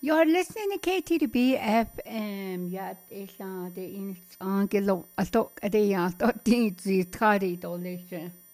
You're listening to KTDB FM. Ja, det er en angelo. Alto, det er alto. Det er træt i dårligt.